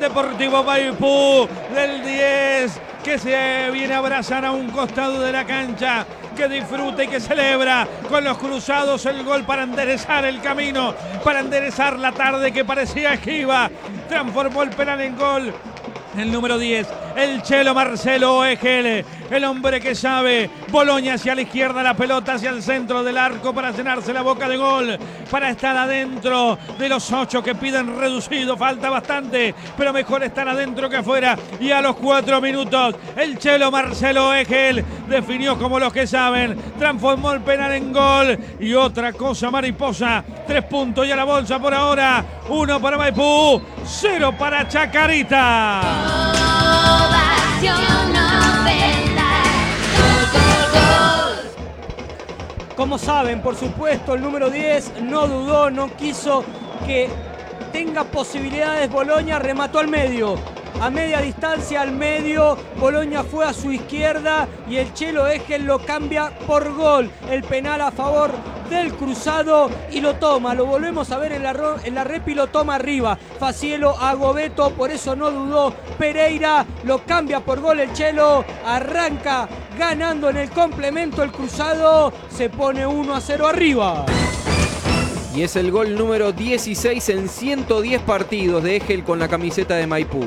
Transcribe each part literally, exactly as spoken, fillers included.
Deportivo Maipú del diez, que se viene a abrazar a un costado de la cancha, que disfruta y que celebra con los cruzados el gol para enderezar el camino, para enderezar la tarde que parecía esquiva. Transformó el penal en gol. El número diez, el Chelo Marcelo Egel, el hombre que sabe. Boloña hacia la izquierda, la pelota hacia el centro del arco para llenarse la boca de gol, para estar adentro de los ocho que piden reducido. Falta bastante, pero mejor estar adentro que afuera. Y a los cuatro minutos, el Chelo Marcelo Egel definió como los que saben, transformó el penal en gol. Y otra cosa mariposa, tres puntos y a la bolsa por ahora. Uno para Maipú, cero para Chacarita. Como saben, por supuesto, el número diez no dudó, no quiso que tenga posibilidades. Boloña remató al medio. A media distancia al medio, Boloña fue a su izquierda y el Chelo Egel lo cambia por gol. El penal a favor del cruzado y lo toma, lo volvemos a ver en la, en la rep y lo toma arriba. Facielo a Gobeto, por eso no dudó. Pereira lo cambia por gol el Chelo, arranca ganando en el complemento el cruzado, se pone uno a cero arriba. Y es el gol número dieciséis en ciento diez partidos de Egel con la camiseta de Maipú.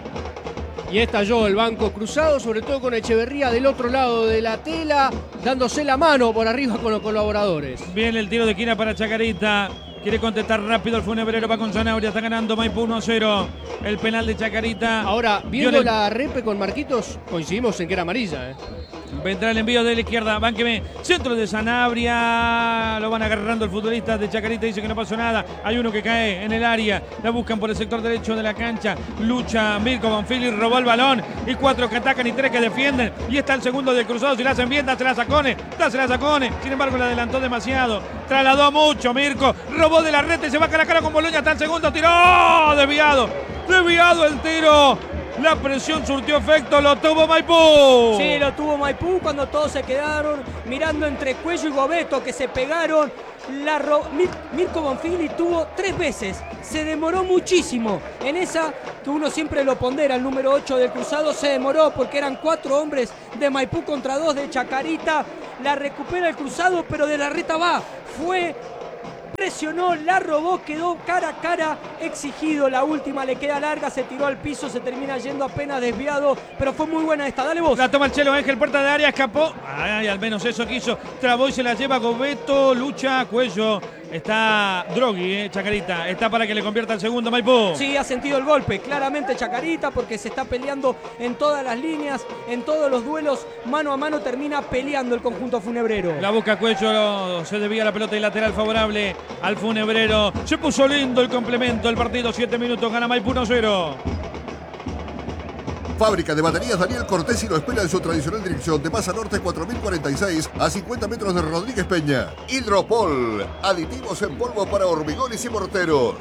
Y estalló el banco cruzado, sobre todo con Echeverría del otro lado de la tela, dándose la mano por arriba con los colaboradores. Bien el tiro de esquina para Chacarita. Quiere contestar rápido el Funebrero, va con Zanabria, está ganando Maipú uno a cero. El penal de Chacarita. Ahora, viendo Violet. la repe con Marquitos, coincidimos en que era amarilla, ¿eh? Vendrá el envío de la izquierda, Bánqueme, centro de Sanabria, lo van agarrando el futbolista de Chacarita, dice que no pasó nada, hay uno que cae en el área, la buscan por el sector derecho de la cancha, lucha Mirko Bonfili, robó el balón, y cuatro que atacan y tres que defienden, y está el segundo del cruzado, si la hacen bien, dásela a Sacone, dásela a Sacone, sin embargo la adelantó demasiado, trasladó mucho Mirko, robó de la red y se va cara a cara con Boloña, está el segundo, tiró, desviado, desviado el tiro. La presión surtió efecto, lo tuvo Maipú. Sí, lo tuvo Maipú cuando todos se quedaron mirando entre Cuello y Gobeto que se pegaron. La ro... Mir... Mirko Bonfili tuvo tres veces, se demoró muchísimo. En esa que uno siempre lo pondera, el número ocho del cruzado se demoró porque eran cuatro hombres de Maipú contra dos de Chacarita. La recupera el cruzado, pero de la reta va. Fue... presionó, la robó, quedó cara a cara, exigido, la última le queda larga, se tiró al piso, se termina yendo apenas desviado, pero fue muy buena esta, dale vos. La toma el Chelo Ángel, puerta de área, escapó, ay, al menos eso quiso, trabó y se la lleva Gobeto, lucha, Cuello, está Droghi, eh, Chacarita, está para que le convierta el segundo Maipú. Sí, ha sentido el golpe, claramente Chacarita, porque se está peleando en todas las líneas, en todos los duelos, mano a mano termina peleando el conjunto funebrero. La busca Cuello, se desvía la pelota y lateral favorable al Funebrero. Se puso lindo el complemento, el partido, siete minutos, gana Maipú uno cero. Fábrica de baterías Daniel Cortés y lo espera en su tradicional dirección de Plaza Norte cuatro mil cuarenta y seis a cincuenta metros de Rodríguez Peña. Hidropol, aditivos en polvo para hormigones y morteros.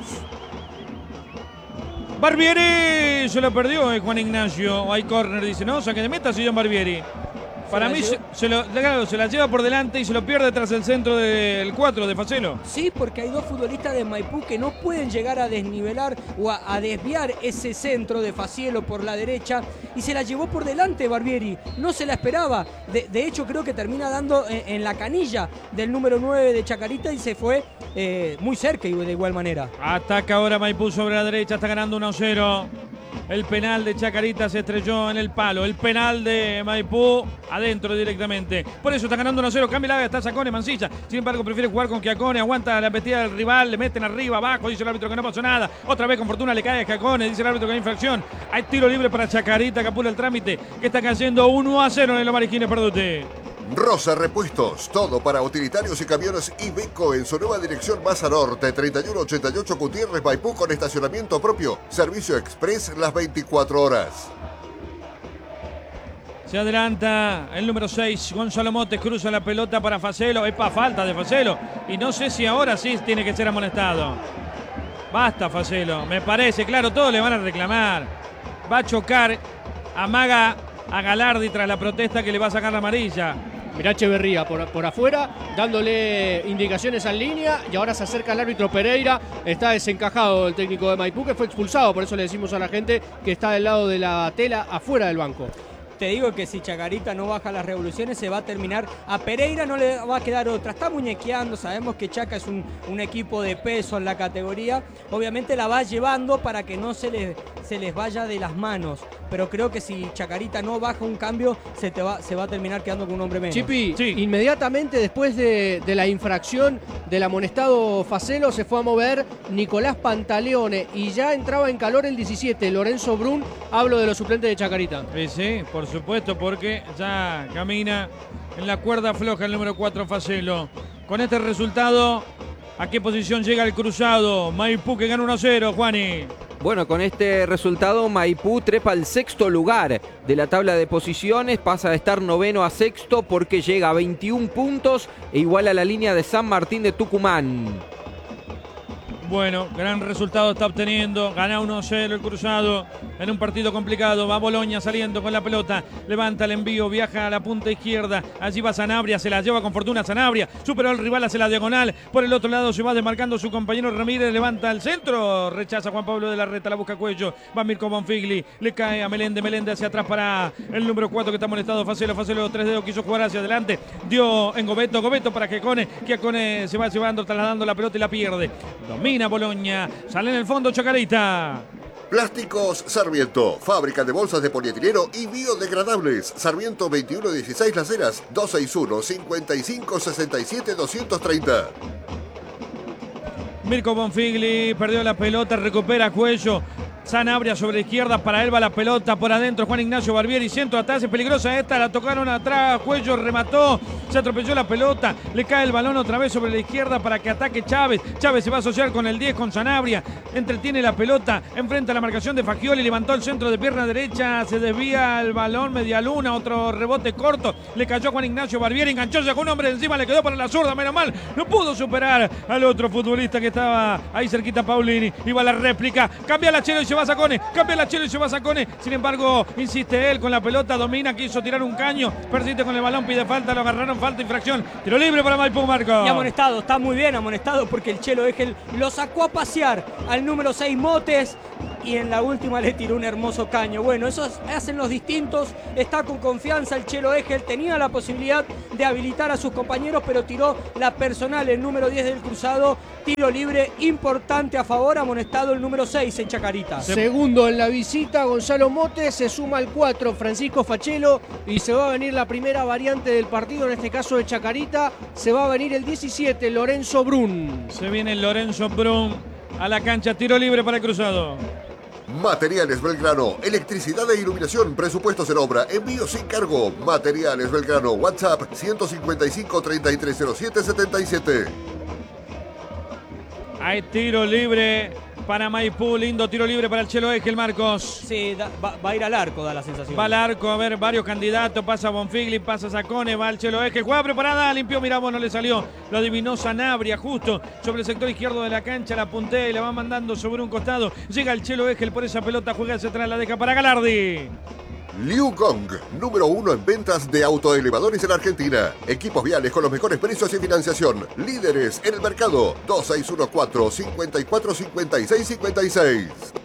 Barbieri se lo perdió eh, Juan Ignacio. Hay córner, dice, no, saque de meta, Sillón Barbieri. Para mí se, se, lo, claro, se la lleva por delante y se lo pierde tras el centro del cuatro de Facelo. Sí, porque hay dos futbolistas de Maipú que no pueden llegar a desnivelar o a, a desviar ese centro de Facielo por la derecha y se la llevó por delante Barbieri. No se la esperaba. De, de hecho, creo que termina dando en, en la canilla del número nueve de Chacarita y se fue eh, muy cerca y de igual manera. Ataca ahora Maipú sobre la derecha, está ganando uno a cero. El penal de Chacarita se estrelló en el palo. El penal de Maipú adentro directamente. Por eso está ganando uno a cero. Cambia la está Sacone, Mancilla. Sin embargo, prefiere jugar con Chiacone. Aguanta la embestida del rival. Le meten arriba, abajo. Dice el árbitro que no pasó nada. Otra vez con fortuna le cae a Chiacone. Dice el árbitro que hay infracción. Hay tiro libre para Chacarita que apura el trámite. Que está cayendo uno a cero en el Mariquines Perdute. Rosa Repuestos, todo para utilitarios y camiones Iveco en su nueva dirección Plaza Norte, treinta y uno ochenta y ocho Gutiérrez, Maipú, con estacionamiento propio, servicio express las veinticuatro horas. Se adelanta el número seis, Gonzalo Motes, cruza la pelota para Facelo, es para falta de Facelo, y no sé si ahora sí tiene que ser amonestado. Basta Facelo, me parece, claro, todos le van a reclamar. Va a chocar, amaga a Galardi tras la protesta que le va a sacar la amarilla. Mirá Echeverría por, por afuera, dándole indicaciones en línea, y ahora se acerca el árbitro Pereira. Está desencajado el técnico de Maipú, que fue expulsado, por eso le decimos a la gente que está del lado de la tela, afuera del banco. Te digo que si Chacarita no baja las revoluciones, se va a terminar. A Pereira no le va a quedar otra. Está muñequeando, sabemos que Chaca es un, un equipo de peso en la categoría. Obviamente la va llevando para que no se les, se les vaya de las manos. Pero creo que si Chacarita no baja un cambio, se, te va, se va a terminar quedando con un hombre menos. Chipi, Sí. inmediatamente después de, de la infracción del amonestado Facelo, se fue a mover Nicolás Pantaleone y ya entraba en calor el diecisiete, Lorenzo Brun. Hablo de los suplentes de Chacarita. Sí, sí, por supuesto, porque ya camina en la cuerda floja el número cuatro Facelo. Con este resultado, ¿a qué posición llega el cruzado? Maipú que gana uno a cero, Juani. Bueno, con este resultado Maipú trepa al sexto lugar de la tabla de posiciones, pasa de estar noveno a sexto porque llega a veintiún puntos e iguala la línea de San Martín de Tucumán. Bueno, gran resultado está obteniendo. Gana uno a cero el cruzado en un partido complicado. Va Boloña saliendo con la pelota. Levanta el envío, viaja a la punta izquierda. Allí va Sanabria, se la lleva con fortuna Sanabria. Superó al rival hacia la diagonal. Por el otro lado se va desmarcando su compañero Ramírez. Levanta el centro. Rechaza Juan Pablo de la Reta, la busca Cuello. Va Mirko Bonfigli. Le cae a Melende. Melende hacia atrás para el número cuatro que está molestado. Facelo, Facelo, tres dedos, quiso jugar hacia adelante. Dio en Gobeto, Gobeto para Giacone. Giacone se va llevando, trasladando la pelota y la pierde. Domina Boloña, sale en el fondo Chacarita. Plásticos Sarmiento, fábrica de bolsas de polietileno y biodegradables. Sarmiento veintiuno dieciséis Las Heras, dos seis uno, cinco cinco, seis siete, dos tres cero. Mirko Bonfigli perdió la pelota, recupera Cuello. Sanabria sobre la izquierda, para él va la pelota por adentro. Juan Ignacio Barbieri, centro atrás, es peligrosa esta, la tocaron atrás, Cuello remató, se atropelló la pelota, le cae el balón otra vez sobre la izquierda para que ataque Chávez. Chávez se va a asociar con el diez, con Sanabria, entretiene la pelota, enfrenta la marcación de Fagioli, levantó el centro de pierna derecha, se desvía el balón, media luna, otro rebote corto, le cayó a Juan Ignacio Barbieri, enganchó con un hombre encima, le quedó para la zurda, menos mal, no pudo superar al otro futbolista que estaba ahí cerquita, Paulini, iba la réplica, cambia la Chelo y se va a Sacone, cambia la Chelo y se va a Sacone, sin embargo insiste él con la pelota, domina, quiso tirar un caño, persiste con el balón, pide falta, lo agarraron, falta, infracción, tiro libre para Maipú, Marco. Y amonestado, está muy bien amonestado porque el Chelo Egel lo sacó a pasear al número seis Motes y en la última le tiró un hermoso caño. Bueno, esos hacen los distintos, está con confianza el Chelo Egel, tenía la posibilidad de habilitar a sus compañeros, pero tiró la personal, el número diez del cruzado, tiro libre importante a favor, amonestado el número seis en Chacarita. Segundo en la visita, Gonzalo Motes, se suma al cuatro, Francisco Facelo, y se va a venir la primera variante del partido, en este caso de Chacarita, se va a venir el diecisiete, Lorenzo Brun. Se viene Lorenzo Brun a la cancha, tiro libre para el cruzado. Materiales Belgrano, electricidad e iluminación, presupuestos en obra, envío sin cargo. Materiales Belgrano, WhatsApp ciento cincuenta y cinco, treinta y tres cero siete, setenta y siete. Hay tiro libre para Maipú, lindo tiro libre para el Chelo Egel, Marcos. Sí, da, va, va a ir al arco, da la sensación. Va al arco, a ver, varios candidatos, pasa Bonfigli, pasa Sacone, va el Chelo Egel, juega preparada, limpió, miramos, no le salió, lo adivinó Sanabria justo sobre el sector izquierdo de la cancha, la puntea y la va mandando sobre un costado, llega el Chelo Egel por esa pelota, juega hacia atrás, la deja para Galardi. Liu Gong, número uno en ventas de autoelevadores en Argentina. Equipos viales con los mejores precios y financiación. Líderes en el mercado. dos seis uno cuatro, cinco cuatro, cinco seis cinco seis.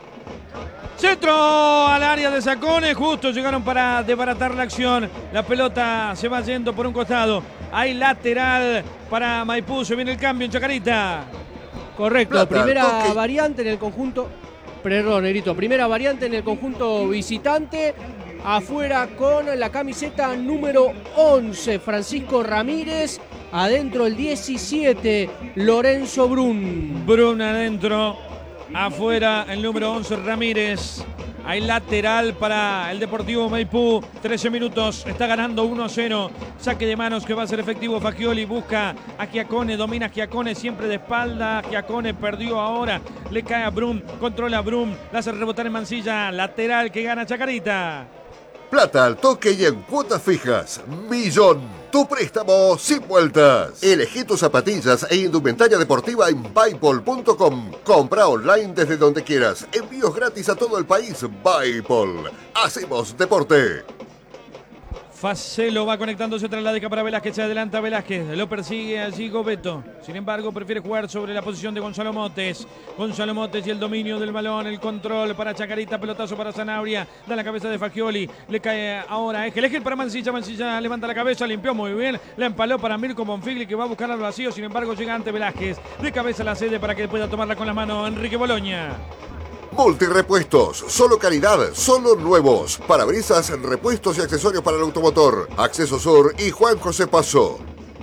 Centro al área de Sacone, justo llegaron para desbaratar la acción. La pelota se va yendo por un costado. Hay lateral para Maipú, se viene el cambio en Chacarita. Correcto, Plata, primera toque. variante en el conjunto. Perdón, Negrito, primera variante en el conjunto visitante. Afuera con la camiseta número once, Francisco Ramírez. Adentro el diecisiete, Lorenzo Brun. Brun adentro. Afuera el número once, Ramírez. Hay lateral para el Deportivo Maipú. trece minutos. Está ganando uno a cero. Saque de manos que va a ser efectivo. Fagioli busca a Giacone. Domina Giacone siempre de espalda. Giacone perdió ahora. Le cae a Brum. Controla a Brum. La hace rebotar en Mansilla. Lateral que gana Chacarita. Plata al toque y en cuotas fijas. Millón. Tu préstamo sin vueltas. Elegí tus zapatillas e indumentaria deportiva en Baipol punto com. Compra online desde donde quieras. Envíos gratis a todo el país. Baipol. Hacemos deporte. Facelo va conectándose tras la deja para Velázquez, se adelanta Velázquez, lo persigue allí Gobeto, sin embargo prefiere jugar sobre la posición de Gonzalo Motes, Gonzalo Motes y el dominio del balón, el control para Chacarita, pelotazo para Sanabria, da la cabeza de Fagioli, le cae ahora Egel, Egel para Mancilla, Mancilla levanta la cabeza, limpió muy bien, la empaló para Mirko Bonfigli que va a buscar al vacío, sin embargo llega ante Velázquez, de cabeza la cede para que pueda tomarla con la mano Enrique Boloña. Multirepuestos, solo calidad, solo nuevos. Parabrisas, repuestos y accesorios para el automotor. Acceso Sur y Juan José Paso.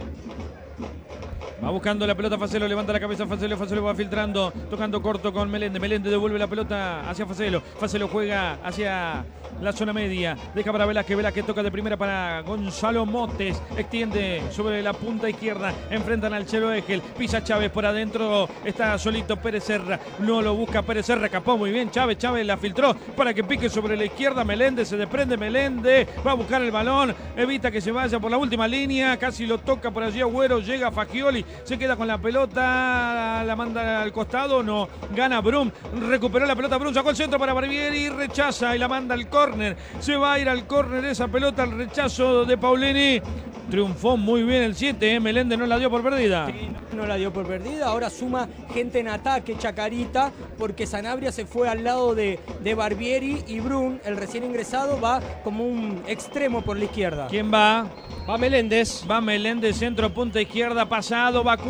Va buscando la pelota Facelo, levanta la cabeza Facelo, Facelo va filtrando, tocando corto con Melende, Melende devuelve la pelota hacia Facelo, Facelo juega hacia la zona media, deja para Velázquez, Velázquez toca de primera para Gonzalo Motes, extiende sobre la punta izquierda, enfrentan al Chelo Egel, pisa Chávez por adentro, está solito Pérez Serra, no lo busca Pérez Serra, capó muy bien Chávez, Chávez la filtró para que pique sobre la izquierda, Melende se desprende, Melende va a buscar el balón, evita que se vaya por la última línea, casi lo toca por allí Agüero, llega Fagioli, se queda con la pelota, la manda al costado, no, gana Brum, recuperó la pelota Brum, sacó el centro para Barbieri, rechaza y la manda al córner, se va a ir al córner esa pelota, el rechazo de Paulini, triunfó muy bien el siete, ¿eh? Melende no la dio por perdida. Sí, no la dio por perdida, ahora suma gente en ataque Chacarita, porque Sanabria se fue al lado de, de Barbieri y Brun, el recién ingresado, va como un extremo por la izquierda. ¿Quién va? Va Meléndez. Va Meléndez, centro, punta izquierda, pasado, va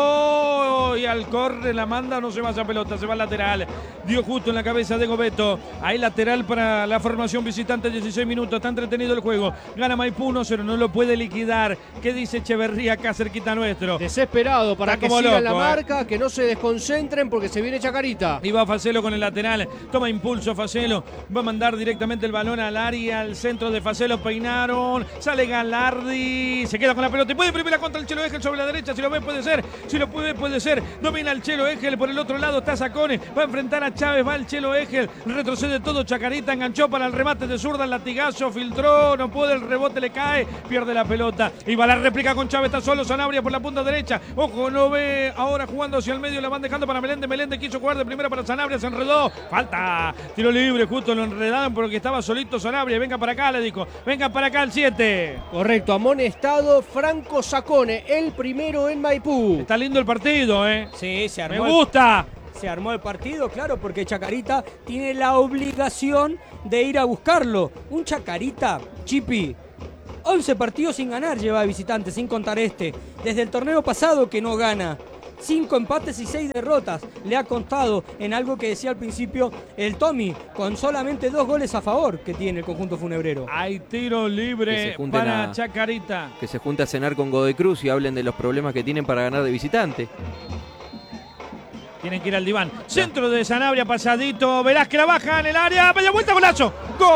Cuello y al córner la manda, no se va esa pelota, se va al lateral. Dio justo en la cabeza de Gobeto. Hay lateral para la formación visitante, dieciséis minutos, está entretenido el juego. Gana Maipú uno cero, no lo puede liquidar. ¿Qué dice Echeverría acá cerquita nuestro? Desesperado para Está que como sigan loco, la eh. marca, que no se desconcentren porque se viene Chacarita. Y va Facelo con el lateral, toma impulso Facelo, va a mandar directamente el balón al área, al centro de Facelo, peinaron, sale Galardi, se queda con la pelota y puede imprimir la contra el Chelo Egel sobre la derecha, si lo ve puede ser, si lo puede puede ser, domina el Chelo Egel, por el otro lado está Sacone, va a enfrentar a Chávez, va el Chelo Egel, retrocede todo Chacarita, enganchó para el remate de zurda, el latigazo, filtró, no puede, el rebote le cae, pierde la pelota, y va la réplica con Chávez, está solo Sanabria por la punta derecha, ojo, no ve, ahora jugando hacia el medio, la van dejando para Melende, Melende quiso jugar de primera para Sanabria, se enredó, falta, tiro libre, justo lo enredaron porque estaba solito Sanabria, venga para acá, le dijo, venga para acá el siete. Correcto, amonestado Franco Sacone, el primero en Maipú. Está lindo el partido, ¿eh? Sí, se Me armó. el- gusta. Se armó el partido, claro, porque Chacarita tiene la obligación de ir a buscarlo. Un Chacarita, Chipi, once partidos sin ganar lleva de visitante, sin contar este. Desde el torneo pasado que no gana. Cinco empates y seis derrotas. Le ha contado en algo que decía al principio el Tommy, con solamente dos goles a favor que tiene el conjunto funebrero. Hay tiro Que libre se junten para a- Chacarita. Que se junte a cenar con Godoy Cruz y hablen de los problemas que tienen para ganar de visitante. Tienen que ir al diván. Centro de Sanabria, pasadito. Velázquez la baja en el área. Media vuelta, golazo.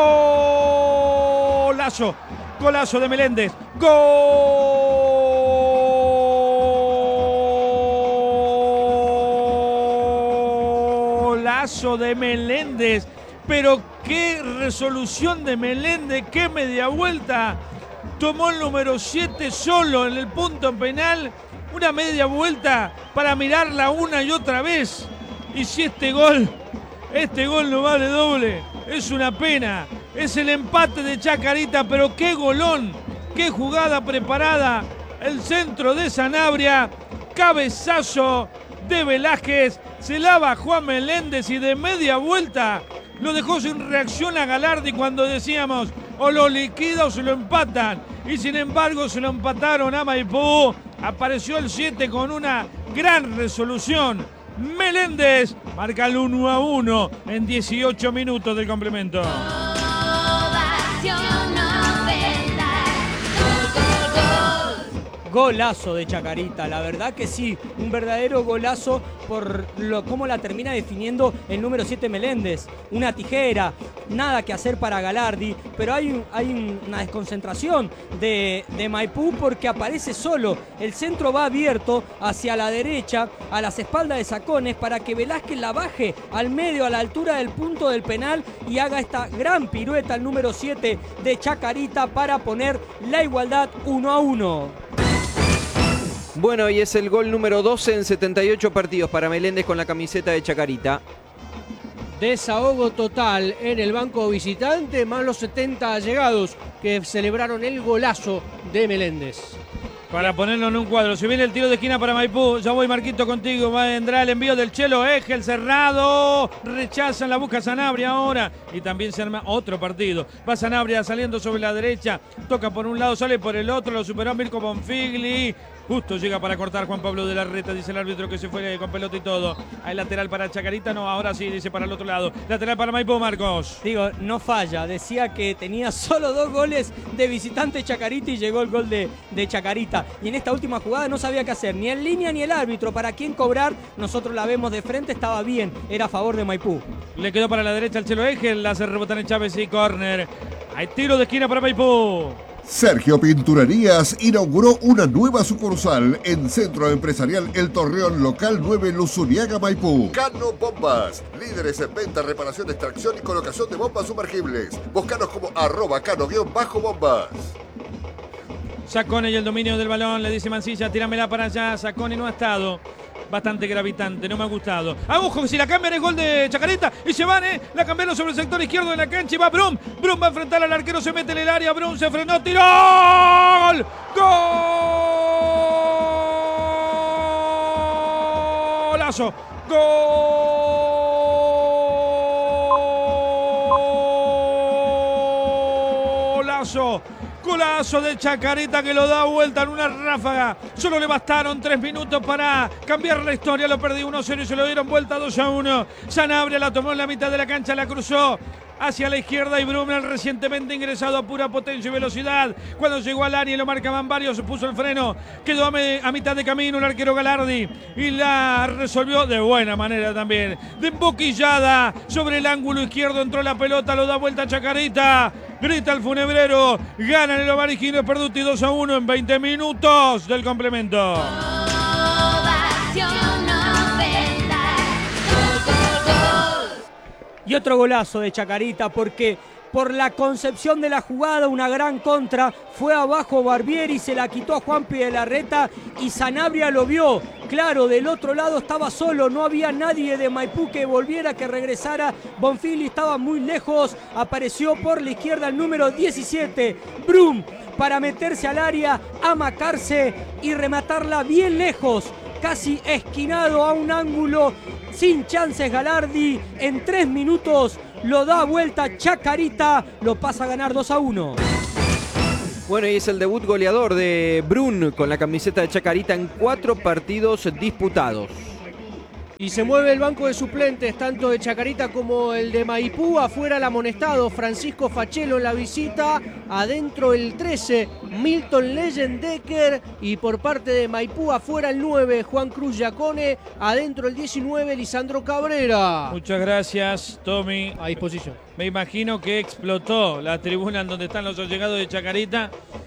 Golazo. Golazo de Meléndez. Golazo de Meléndez. Pero qué resolución de Meléndez. Qué media vuelta. Tomó el número siete solo en el punto penal. Una media vuelta para mirarla una y otra vez. Y si este gol, este gol no vale doble, es una pena. Es el empate de Chacarita, pero qué golón, qué jugada preparada. El centro de Sanabria, cabezazo de Velázquez, se la bajó a Meléndez y de media vuelta lo dejó sin reacción a Galardi cuando decíamos o lo liquida o se lo empatan. Y sin embargo se lo empataron a Maipú. Apareció el siete con una gran resolución. Meléndez marca el uno a uno en dieciocho minutos del complemento. Ovación noventa. Gol, gol, gol. Golazo de Chacarita, la verdad que sí, un verdadero golazo por lo, cómo la termina definiendo el número siete Meléndez. Una tijera, nada que hacer para Galardi, pero hay, un- hay un- una desconcentración de, de Maipú porque aparece solo. El centro va abierto hacia la derecha, a las espaldas de Sacones, para que Velázquez la baje al medio, a la altura del punto del penal y haga esta gran pirueta el número siete de Chacarita para poner la igualdad uno a uno. Bueno, y es el gol número doce en setenta y ocho partidos para Meléndez con la camiseta de Chacarita. Desahogo total en el banco visitante, más los setenta allegados que celebraron el golazo de Meléndez. Para ponerlo en un cuadro, si viene el tiro de esquina para Maipú, ya voy Marquito contigo, vendrá el envío del Chelo, eje, el cerrado, rechazan, la busca Sanabria ahora, y también se arma otro partido, va Sanabria saliendo sobre la derecha, toca por un lado, sale por el otro, lo superó Mirko Bonfigli, justo llega para cortar Juan Pablo de la Reta, dice el árbitro que se fue con pelota y todo, hay lateral para Chacarita, no, ahora sí, dice para el otro lado, lateral para Maipú, Marcos. Digo, no falla, decía que tenía solo dos goles de visitante Chacarita y llegó el gol de, de Chacarita. Y en esta última jugada no sabía qué hacer, ni en línea ni el árbitro, para quién cobrar, nosotros la vemos de frente, estaba bien, era a favor de Maipú. Le quedó para la derecha el Chelo Eje, la hace rebotar en Chávez y córner. Hay tiro de esquina para Maipú. Sergio Pinturerías inauguró una nueva sucursal en Centro Empresarial El Torreón Local nueve Luzuriaga, Maipú. Cano Bombas, líderes en venta, reparación, extracción y colocación de bombas sumergibles. Búscanos como arroba cano-bombas. Sacone y el dominio del balón, le dice Mancilla, tíramela para allá, Sacone no ha estado. Bastante gravitante, no me ha gustado. ¡Ah, ojo, que si la cambian es gol de Chacarita! Y se van, ¿eh? La cambiaron sobre el sector izquierdo de la cancha y va Brum. Brum va a enfrentar al arquero, se mete en el área. Brum se frenó, tiró. ¡Gol! ¡Golazo! ¡Golazo! Golazo de Chacarita que lo da vuelta en una ráfaga. Solo le bastaron tres minutos para cambiar la historia. Lo perdió uno cero y se lo dieron vuelta dos a uno. Sanabria la tomó en la mitad de la cancha, la cruzó hacia la izquierda y Brumel, recientemente ingresado a pura potencia y velocidad. Cuando llegó al área y lo marcaban varios, se puso el freno. Quedó a, me, a mitad de camino el arquero Galardi y la resolvió de buena manera también. De emboquillada sobre el ángulo izquierdo entró la pelota, lo da vuelta Chacarita. Grita el funebrero, gana el Ovarijino Perduti dos a uno en veinte minutos del complemento. Ovación noventa. Gol, gol, gol. Y otro golazo de Chacarita porque por la concepción de la jugada, una gran contra, fue abajo Barbieri, se la quitó a Juanpi de la Reta y Sanabria lo vio. Claro, del otro lado estaba solo, no había nadie de Maipú que volviera, que regresara. Bonfigli estaba muy lejos, apareció por la izquierda el número diecisiete, Brum, para meterse al área, amacarse y rematarla bien lejos, casi esquinado a un ángulo, sin chances Galardi, en tres minutos lo da vuelta Chacarita, lo pasa a ganar dos a uno. Bueno, y es el debut goleador de Brun con la camiseta de Chacarita en cuatro partidos disputados. Y se mueve el banco de suplentes, tanto de Chacarita como el de Maipú. Afuera el amonestado Francisco Fachelo en la visita. Adentro el trece, Milton Leyendecker. Y por parte de Maipú, afuera el nueve, Juan Cruz Yacone. Adentro el diecinueve, Lisandro Cabrera. Muchas gracias, Tommy. A disposición. Me imagino que explotó la tribuna en donde están los allegados de Chacarita,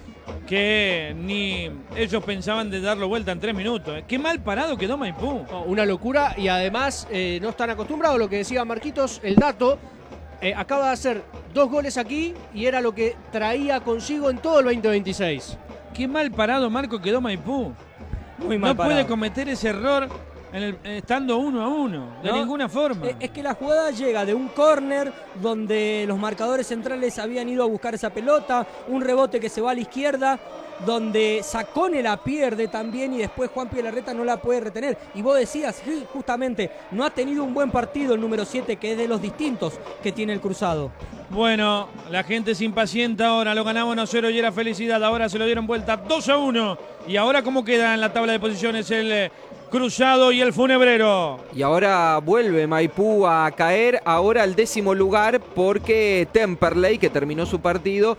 que ni ellos pensaban de darlo vuelta en tres minutos. Qué mal parado quedó Maipú. No, una locura y además eh, no están acostumbrados a lo que decía Marquitos, el dato. Eh, acaba de hacer dos goles aquí y era lo que traía consigo en todo el veinte veintiséis. Qué mal parado, Marco, quedó Maipú. Muy mal No puede parado. cometer ese error en el, estando uno a uno, de ¿No? ninguna forma. Es que la jugada llega de un córner donde los marcadores centrales habían ido a buscar esa pelota, un rebote que se va a la izquierda, donde Sacone la pierde también y después Juan Larreta no la puede retener. Y vos decías, sí, justamente, no ha tenido un buen partido el número siete, que es de los distintos que tiene el Cruzado. Bueno, la gente se impacienta ahora, lo ganaba uno a cero y era felicidad, ahora se lo dieron vuelta dos a uno. Y ahora, ¿cómo queda en la tabla de posiciones el eh, Cruzado y el Funebrero? Y ahora vuelve Maipú a caer, ahora al décimo lugar, porque Temperley, que terminó su partido,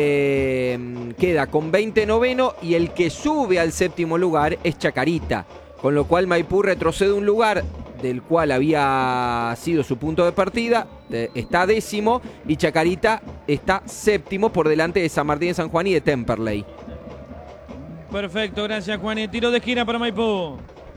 eh, queda con veinte noveno, y el que sube al séptimo lugar es Chacarita, con lo cual Maipú retrocede un lugar del cual había sido su punto de partida, eh, está décimo, y Chacarita está séptimo por delante de San Martín de San Juan y de Temperley. Perfecto, gracias, Juan. Y tiro de esquina para Maipú.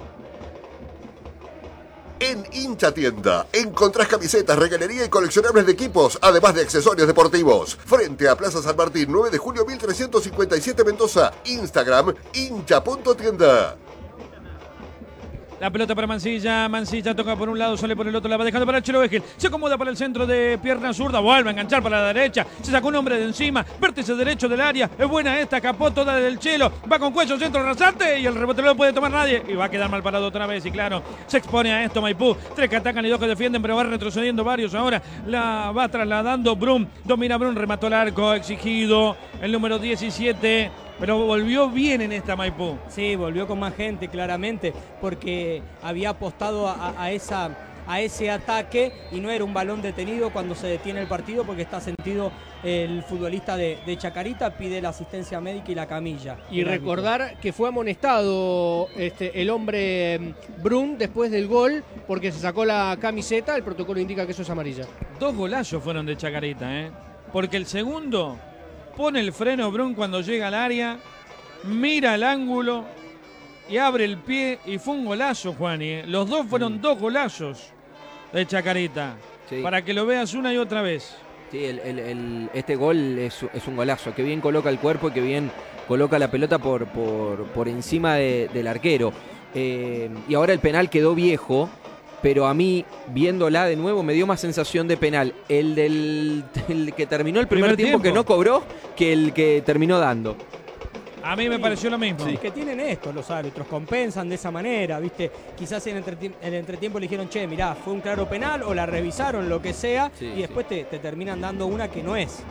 En Hincha Tienda encontrás camisetas, regalería y coleccionables de equipos, además de accesorios deportivos. Frente a Plaza San Martín, nueve de julio mil trescientos cincuenta y siete, Mendoza. Instagram, hincha punto tienda. La pelota para Mansilla, Mansilla toca por un lado, sale por el otro, la va dejando para el Chelo Vejel. Se acomoda para el centro de pierna zurda, vuelve a enganchar para la derecha. Se sacó un hombre de encima, vértice derecho del área. Es buena esta, capó toda del Chelo. Va con cuello, centro rasante y el rebote no lo puede tomar nadie. Y va a quedar mal parado otra vez. Y claro, se expone a esto Maipú. Tres que atacan y dos que defienden, pero va retrocediendo varios ahora. La va trasladando Brum. Domina Brum, remató el arco, exigido. El número diecisiete. Pero volvió bien en esta Maipú. Sí, volvió con más gente, claramente, porque había apostado a, a, esa, a ese ataque y no era un balón detenido cuando se detiene el partido, porque está sentido el futbolista de, de Chacarita, pide la asistencia médica y la camilla. Y recordar que fue amonestado este, el hombre Brun después del gol porque se sacó la camiseta, el protocolo indica que eso es amarilla. Dos golazos fueron de Chacarita, ¿eh? Porque el segundo pone el freno Brun cuando llega al área, mira el ángulo y abre el pie y fue un golazo, Juani. ¿eh? Los dos fueron mm. dos golazos de Chacarita. Sí. Para que lo veas una y otra vez. Sí, el, el, el, este gol es, es un golazo. Que bien coloca el cuerpo y que bien coloca la pelota por, por, por encima de, del arquero. Eh, y ahora el penal quedó viejo. Pero a mí, viéndola de nuevo, me dio más sensación de penal el del el que terminó el primer, primer tiempo, tiempo que no cobró que el que terminó dando. A mí me sí, pareció lo mismo. Sí. Que tienen esto los árbitros, compensan de esa manera, ¿viste? Quizás en el entretiempo le dijeron, che, mirá, fue un claro penal, o la revisaron, lo que sea, sí, y después sí. te, te terminan dando una que no es.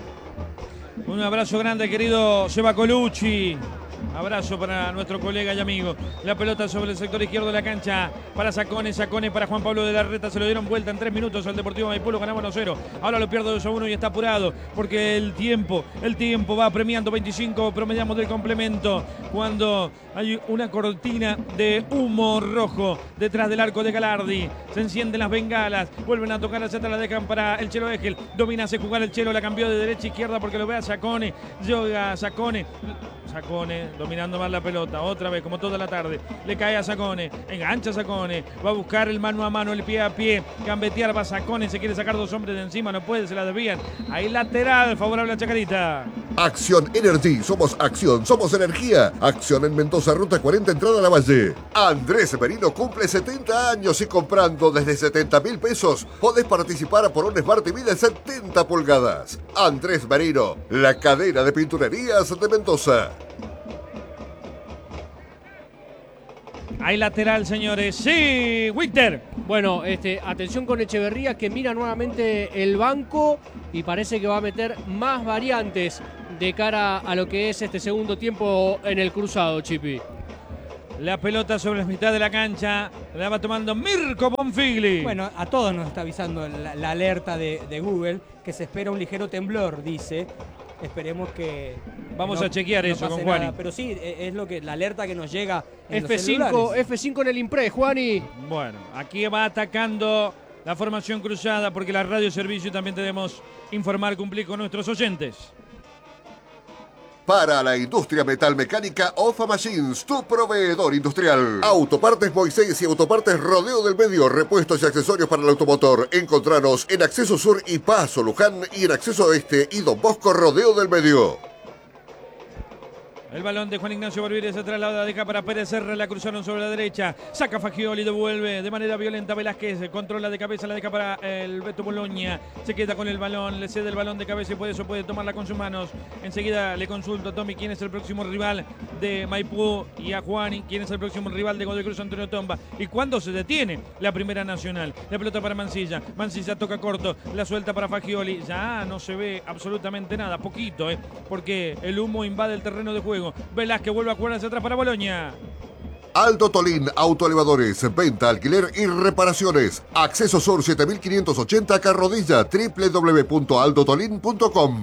Un abrazo grande, querido Seba Colucci. Abrazo para nuestro colega y amigo. La pelota sobre el sector izquierdo de la cancha para Sacone, Sacone para Juan Pablo de la Reta. Se lo dieron vuelta en tres minutos al Deportivo Maipú, lo ganamos uno a cero. Ahora lo pierde dos a uno y está apurado porque el tiempo, el tiempo va premiando. Veinticinco promediamos del complemento cuando hay una cortina de humo rojo detrás del arco de Galardi. Se encienden las bengalas, vuelven a tocar hacia atrás, la dejan para el Chelo Egel. Domina, hace jugar el Chelo, la cambió de derecha a izquierda porque lo ve a Sacone. Yoga, Sacone. Sacone dominando más la pelota, otra vez como toda la tarde, le cae a Sacone, engancha a Sacone, va a buscar el mano a mano, el pie a pie, gambetear, va Sacone, se quiere sacar dos hombres de encima, no puede, se la desvían, ahí lateral, favorable a Chacarita. Acción Energy, somos acción, somos energía. Acción en Mendoza, ruta cuarenta, entrada a la Valle. Andrés Merino cumple setenta años y comprando desde setenta mil pesos podés participar por un Smart T V de setenta pulgadas. Andrés Merino, la cadena de pinturerías de Mendoza. Hay lateral, señores. Sí, Winter. Bueno, este, atención con Echeverría, que mira nuevamente el banco y parece que va a meter más variantes de cara a lo que es este segundo tiempo en el cruzado, Chipi. La pelota sobre la mitad de la cancha la va tomando Mirko Bonfigli. Bueno, a todos nos está avisando la, la alerta de, de Google que se espera un ligero temblor, dice. Esperemos que... Vamos que no, a chequear no eso con Juani. Nada, pero sí, es lo que la alerta que nos llega en F cinco, los F cinco en el Impre, Juani. Bueno, aquí va atacando la formación cruzada porque la radio servicio también tenemos informar, cumplir con nuestros oyentes. Para la industria metalmecánica, Ofa Machines, tu proveedor industrial. Autopartes Moisés y Autopartes Rodeo del Medio, repuestos y accesorios para el automotor. Encontranos en Acceso Sur y Paso Luján y en Acceso Este y Don Bosco Rodeo del Medio. El balón de Juan Ignacio Barbieri se traslada, deja para Pérez Serra, la cruzaron sobre la derecha, saca Fagioli, devuelve de manera violenta Velázquez, controla de cabeza, la deja para el Beto Bologna, se queda con el balón, le cede el balón de cabeza y por eso puede tomarla con sus manos. Enseguida le consulto a Tommy quién es el próximo rival de Maipú y a Juani quién es el próximo rival de Godoy Cruz, Antonio Tomba, y cuándo se detiene la Primera Nacional. La pelota para Mansilla, Mansilla toca corto, la suelta para Fagioli, ya no se ve absolutamente nada, poquito, eh, porque el humo invade el terreno de juego. Velázquez vuelve a jugar hacia atrás para Bologna. Aldo Tolín, autoelevadores, venta, alquiler y reparaciones. Acceso Sur siete mil quinientos ochenta, Carrodilla, doble u doble u doble u punto aldo tolín punto com.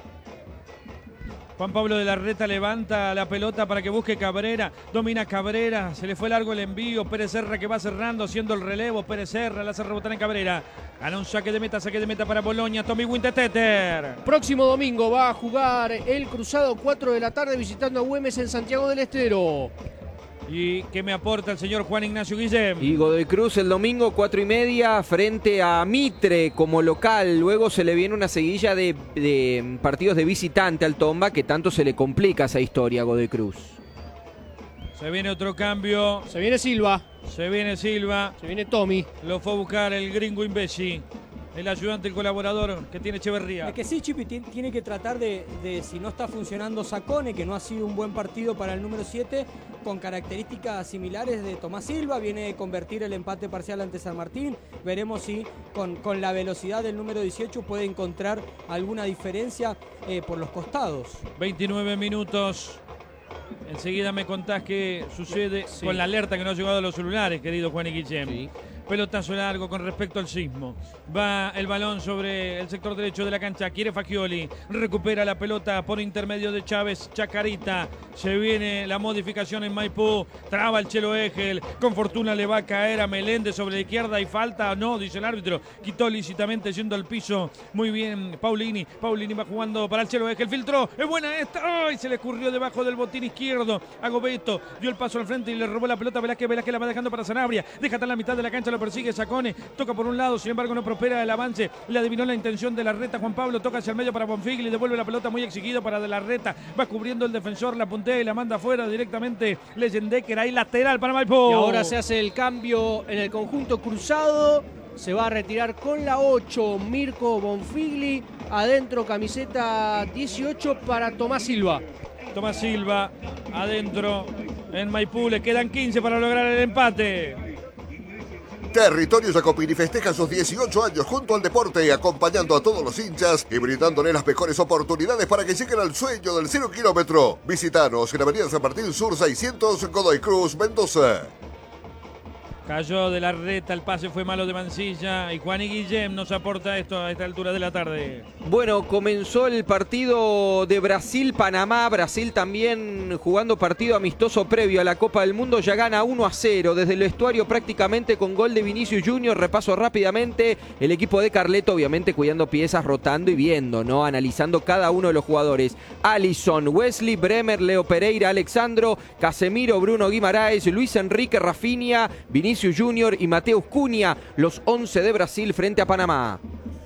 Juan Pablo de la Reta levanta la pelota para que busque Cabrera, domina Cabrera, se le fue largo el envío, Pérez Serra que va cerrando, haciendo el relevo, Pérez Serra la hace rebotar en Cabrera, gana un saque de meta, saque de meta para Bologna, Tommy Winterstetter. Próximo domingo va a jugar el Cruzado, cuatro de la tarde, visitando a Güemes en Santiago del Estero. ¿Y qué me aporta el señor Juan Ignacio Guillem? Y Godoy Cruz el domingo, cuatro y media, frente a Mitre como local. Luego se le viene una seguilla de, de partidos de visitante al Tomba, que tanto se le complica esa historia a Godoy Cruz. Se viene otro cambio. Se viene Silva. Se viene Silva. Se viene Tommy. Lo fue a buscar el gringo imbécil. El ayudante, el colaborador que tiene Echeverría. Es que sí, Chipi tiene que tratar de, de, si no está funcionando Sacone, que no ha sido un buen partido para el número siete, con características similares de Tomás Silva, viene de convertir el empate parcial ante San Martín. Veremos si con, con la velocidad del número dieciocho puede encontrar alguna diferencia eh, por los costados. veintinueve minutos. Enseguida me contás qué sucede Sí. con la alerta que no ha llegado a los celulares, querido Juan y Guillem. Sí. Pelotazo largo con respecto al sismo. Va el balón sobre el sector derecho de la cancha. Quiere Fagioli. Recupera la pelota por intermedio de Chávez. Chacarita. Se viene la modificación en Maipú. Traba el Chelo Egel. Con fortuna le va a caer a Meléndez sobre la izquierda. ¿Y falta? No, dice el árbitro. Quitó lícitamente yendo al piso. Muy bien, Paulini. Paulini va jugando para el Chelo Egel. Filtró. Es buena esta. ¡Ay! Se le escurrió debajo del botín izquierdo. A Gobeto. Dio el paso al frente y le robó la pelota a Velázquez. Velázquez la va dejando para Sanabria. Déjate en la mitad de la cancha. Lo persigue Sacone, toca por un lado, sin embargo no prospera el avance, le adivinó la intención de la reta Juan Pablo, toca hacia el medio para Bonfigli, devuelve la pelota muy exigido para de la reta, va cubriendo el defensor, la puntea y la manda afuera directamente Leyendecker, ahí lateral para Maipú. Y ahora se hace el cambio en el conjunto cruzado. Se va a retirar con la ocho Mirko Bonfigli. Adentro camiseta dieciocho para Tomás Silva. Tomás Silva, adentro en Maipú, le quedan quince para lograr el empate. Territorio Jacopini festeja sus dieciocho años junto al deporte, acompañando a todos los hinchas y brindándole las mejores oportunidades para que lleguen al sueño del cero kilómetro. Visítanos en Avenida San Martín Sur seiscientos, Godoy Cruz, Mendoza. Cayó de la reta, el pase fue malo de Mancilla y Juan y Guillem nos aporta esto a esta altura de la tarde. Bueno, comenzó el partido de Brasil-Panamá. Brasil también jugando partido amistoso previo a la Copa del Mundo. Ya gana uno a cero desde el vestuario prácticamente con gol de Vinicius Junior. Repaso rápidamente. El equipo de Carleto obviamente cuidando piezas, rotando y viendo, ¿no? Analizando cada uno de los jugadores. Alisson, Wesley, Bremer, Leo Pereira, Alexandro, Casemiro, Bruno Guimaraes, Luis Enrique, Rafinha, Vinicius Junior y Mateus Cunha, los once de Brasil frente a Panamá.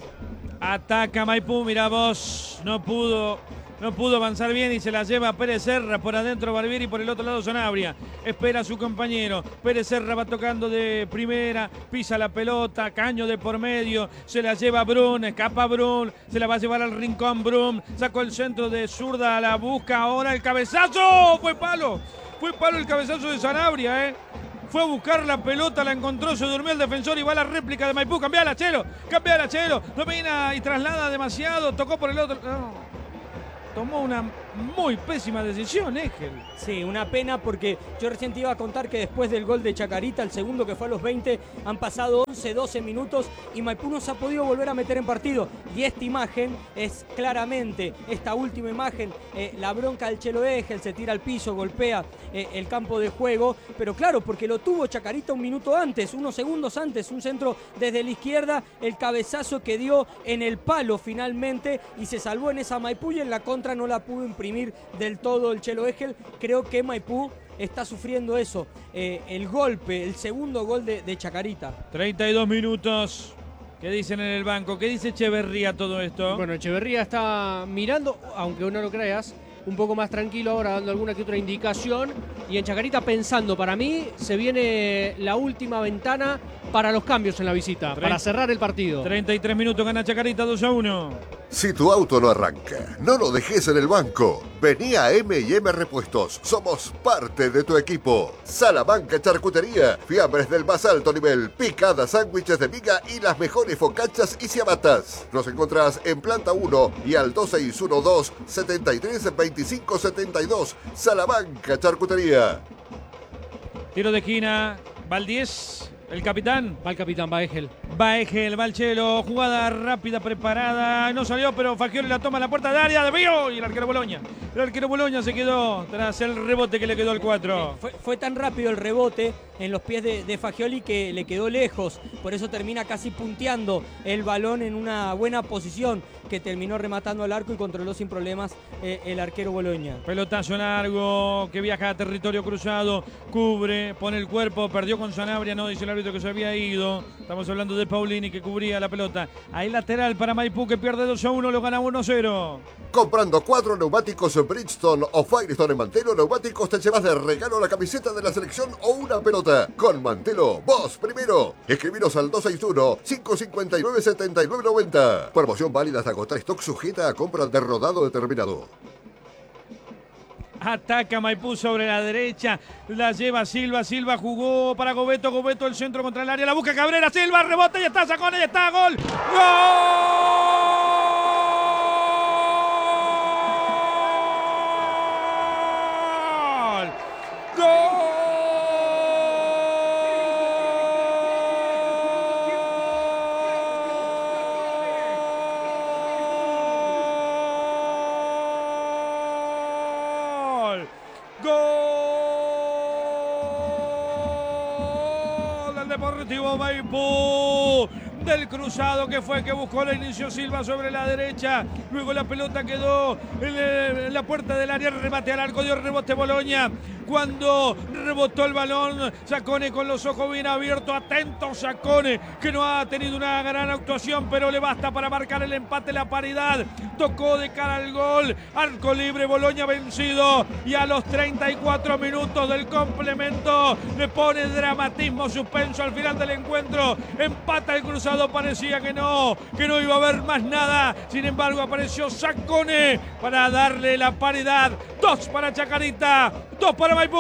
Ataca Maipú, mira vos, no pudo, no pudo avanzar bien y se la lleva Pérez Serra, por adentro Barbieri, por el otro lado Sanabria. Espera a su compañero, Pérez Serra va tocando de primera, pisa la pelota, caño de por medio, se la lleva Brun, escapa Brun, se la va a llevar al rincón Brun, sacó el centro de zurda, la busca ahora el cabezazo, fue palo, fue palo el cabezazo de Sanabria, eh. Fue a buscar la pelota, la encontró, se durmió el defensor y va a la réplica de Maipú. Cambiala, Chelo, cambiala, Chelo. Domina y traslada demasiado, tocó por el otro. No. Tomó una muy pésima decisión, Egel. Sí, una pena porque yo recién te iba a contar que después del gol de Chacarita, el segundo que fue a los veinte, han pasado once, doce minutos y Maipú no se ha podido volver a meter en partido. Y esta imagen es claramente, esta última imagen, eh, la bronca del Chelo Egel, se tira al piso, golpea eh, el campo de juego, pero claro, porque lo tuvo Chacarita un minuto antes, unos segundos antes, un centro desde la izquierda, el cabezazo que dio en el palo finalmente y se salvó en esa Maipú y en la contra no la pudo imprimir del todo el Chelo Egel. Creo que Maipú está sufriendo eso, eh, el golpe, el segundo gol de, de Chacarita. treinta y dos minutos. ¿Qué dicen en el banco? ¿Qué dice Echeverría todo esto? Bueno, Echeverría está mirando, aunque no lo creas, un poco más tranquilo ahora, dando alguna que otra indicación. Y en Chacarita pensando, para mí, se viene la última ventana para los cambios en la visita, Tre- para cerrar el partido. treinta y tres minutos, gana Chacarita dos a uno. Si tu auto no arranca, no lo dejes en el banco. Vení a eme y eme Repuestos. Somos parte de tu equipo. Salamanca Charcutería. Fiambres del más alto nivel. Picadas, sándwiches de miga y las mejores focachas y ciabatas. Nos encontrás en planta uno y al dos seis uno dos, setenta y tres, veinticinco setenta y dos. Salamanca Charcutería. Tiro de esquina, Valdés, el capitán. Va el capitán, va Egel. Va Egel, va el Chelo, jugada rápida, preparada, no salió, pero Fagioli la toma en la puerta de área, desvío y el arquero Boloña. El arquero Boloña se quedó tras el rebote que le quedó al cuatro. Fue, fue tan rápido el rebote en los pies de, de Fagioli que le quedó lejos, por eso termina casi punteando el balón en una buena posición que terminó rematando al arco y controló sin problemas eh, el arquero Boloña. Pelotazo largo que viaja a territorio cruzado, cubre, pone el cuerpo, perdió con Sanabria, no dice el árbitro árbitro que se había ido. Estamos hablando de Paulini que cubría la pelota. Ahí lateral para Maipú que pierde dos a uno, lo gana uno a cero. Comprando cuatro neumáticos Bridgestone o Firestone en Mantelo Neumáticos te llevas de regalo la camiseta de la selección o una pelota. Con Mantelo, vos primero. Escribiros al dos seis uno, cinco cinco nueve, siete nueve nueve cero. Promoción válida hasta agotar stock, sujeta a compra de rodado determinado. Ataca Maipú sobre la derecha, la lleva Silva, Silva jugó para Gobeto, Gobeto el centro contra el área, la busca Cabrera, Silva, rebota y está, Sacone, y está, gol. ¡Gol! ¡Gol! ¡Gol del Deportivo Maipú! Del cruzado que fue que buscó la inicio Silva sobre la derecha. Luego la pelota quedó en, en la puerta del área. Remate al arco, dio rebote Boloña. Cuando rebotó el balón, Sacone con los ojos bien abiertos. Atento Sacone, que no ha tenido una gran actuación, pero le basta para marcar el empate, la paridad. Tocó de cara al gol. Arco libre, Boloña vencido. Y a los treinta y cuatro minutos del complemento le pone dramatismo, suspenso al final del encuentro. Empata el cruzado, parecía que no, que no iba a haber más nada. Sin embargo, apareció Sacone para darle la paridad. Dos para Chacarita, dos para Maipú.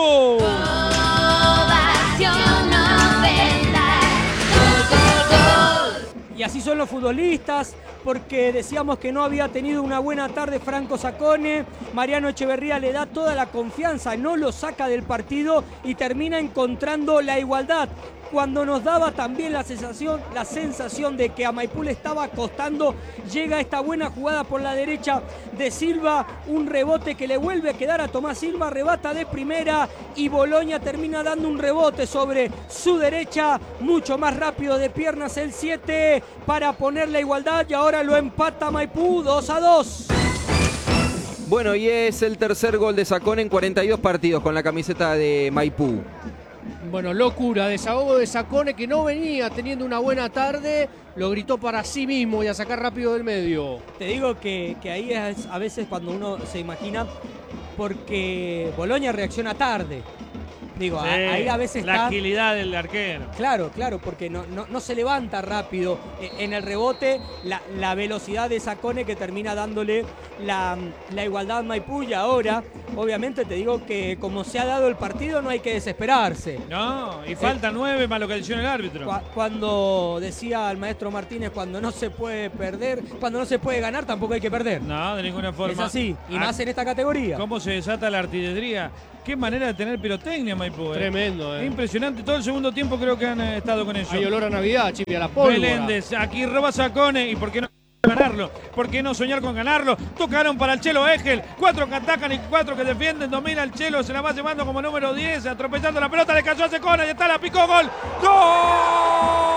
Ovación noventa. Gol, gol, gol. Y así son los futbolistas, porque decíamos que no había tenido una buena tarde Franco Sacone. Mariano Echeverría le da toda la confianza, no lo saca del partido y termina encontrando la igualdad. Cuando nos daba también la sensación, la sensación de que a Maipú le estaba costando, llega esta buena jugada por la derecha de Silva, un rebote que le vuelve a quedar a Tomás Silva, arrebata de primera y Boloña termina dando un rebote sobre su derecha, mucho más rápido de piernas el siete para poner la igualdad y ahora lo empata Maipú dos a dos. Bueno, y es el tercer gol de Sacone en cuarenta y dos partidos con la camiseta de Maipú. Bueno, locura, desahogo de Sacone que no venía teniendo una buena tarde, lo gritó para sí mismo y a sacar rápido del medio. Te digo que, que ahí es a veces cuando uno se imagina, porque Boloña reacciona tarde. Digo, Sí, a- ahí a veces la está... agilidad del arquero. Claro, claro, porque no, no, no se levanta rápido E- en el rebote, la, la velocidad de Sacone que termina dándole la, la igualdad a Maipú. Y ahora, obviamente te digo que como se ha dado el partido no hay que desesperarse. No, y falta nueve más lo que adicionó el árbitro. Cu- Cuando decía el maestro Martínez, cuando no se puede perder, cuando no se puede ganar tampoco hay que perder. No, de ninguna forma. Es así, y Ah, más en esta categoría. ¿Cómo se desata la artillería? Qué manera de tener pirotecnia, Maipú. eh. Tremendo, eh. Impresionante. Todo el segundo tiempo creo que han eh, estado con eso. Hay olor a Navidad, Chipi, a la pólvora. Meléndez, aquí roba Sacone. ¿Y por qué no ganarlo? ¿Por qué no soñar con ganarlo? Tocaron para el Chelo Egel. Cuatro que atacan y cuatro que defienden. Domina el Chelo, se la va llevando como número diez. Atropellando la pelota, le cayó a Secona y está, la picó. ¡Gol! ¡Gol!